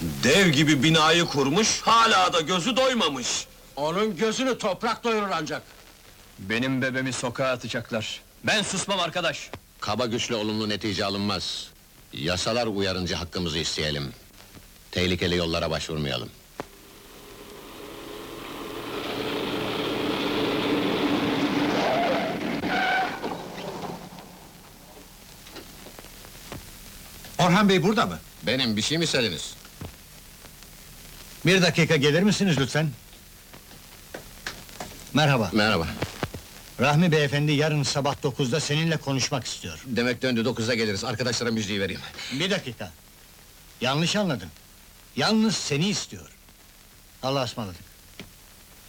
Dev gibi binayı kurmuş, hala da gözü doymamış. Onun gözünü toprak doyurur ancak. Benim bebeğimi sokağa atacaklar. Ben susmam arkadaş! Kaba güçle olumlu netice alınmaz. Yasalar uyarınca hakkımızı isteyelim. Tehlikeli yollara başvurmayalım. Orhan Bey burada mı? Benim, bir şey mi istediniz? Bir dakika gelir misiniz lütfen? Merhaba. Merhaba. Rahmi beyefendi yarın sabah 9'da seninle konuşmak istiyor. Demek döndü, 9'da geliriz. Arkadaşlara müjdeyi vereyim. Bir dakika. Yanlış anladın. Yalnız seni istiyor. Allah'a ısmarladık.